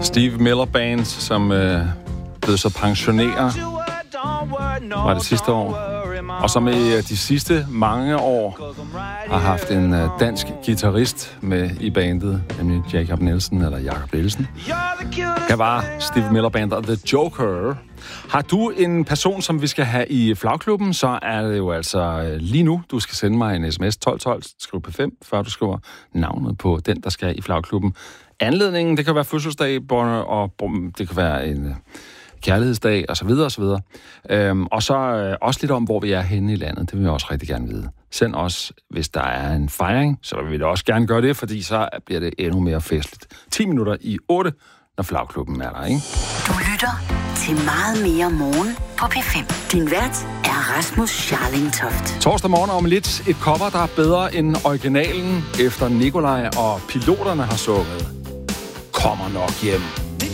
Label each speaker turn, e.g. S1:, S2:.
S1: Steve Miller Band, som blev så pensioneret, var det sidste år, og som i de sidste mange år har haft en dansk guitarist med i bandet, nemlig Jakob Nielsen. Her var Steve Miller Band og The Joker. Har du en person, som vi skal have i flagklubben, så er det jo altså lige nu, du skal sende mig en sms 1212, skriv P5, før du skriver navnet på den, der skal i flagklubben. Anledningen, det kan være fødselsdag, og det kan være en kærlighedsdag, og så videre, og så videre. Og så også lidt om, hvor vi er henne i landet. Det vil jeg også rigtig gerne vide. Send os, hvis der er en fejring, så vil vi da også gerne gøre det, fordi så bliver det endnu mere festligt. 10 minutter i 8, når flagklubben er der, ikke?
S2: Du lytter til Meget mere morgen på P5. Din vært er Rasmus Scharling Toft.
S1: Torsdag morgen om lidt et cover, der er bedre end originalen, efter Nikolaj og piloterne har sukket. Kommer nok hjem.